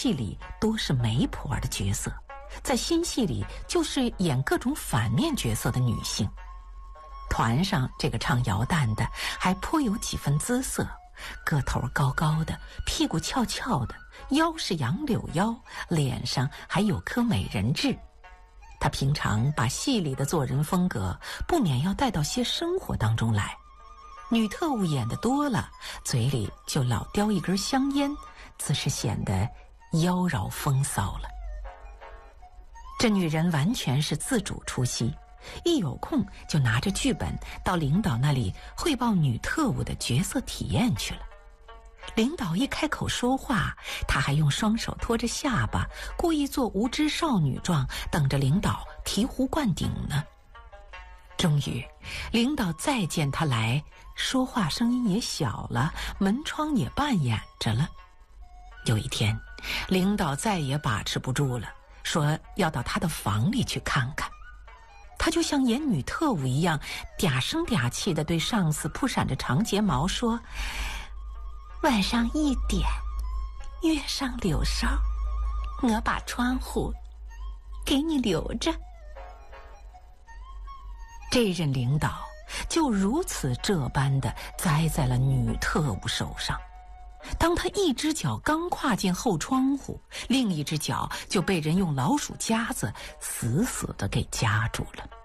戏里多是媒婆的角色，在新戏里就是演各种反面角色的女性。团上这个唱摇旦的还颇有几分姿色，个头高高的，屁股翘翘的，腰是杨柳腰，脸上还有颗美人痣。他平常把戏里的做人风格不免要带到些生活当中来。女特务演得多了，嘴里就老叼一根香烟，自是显得妖娆风骚了。这女人完全是自主出戏，一有空就拿着剧本到领导那里汇报女特务的角色体验去了。领导一开口说话，她还用双手托着下巴，故意做无知少女状，等着领导醍醐灌顶呢。终于领导再见她来，说话声音也小了，门窗也半掩着了。有一天领导再也把持不住了，说要到她的房里去看看。她就像演女特务一样，嗲声嗲气地对上司扑闪着长睫毛说，晚上1点约上柳梢，我把窗户给你留着。这任领导就如此这般的栽在了女特务手上。当他一只脚刚跨进后窗户，另一只脚就被人用老鼠夹子死死地给夹住了。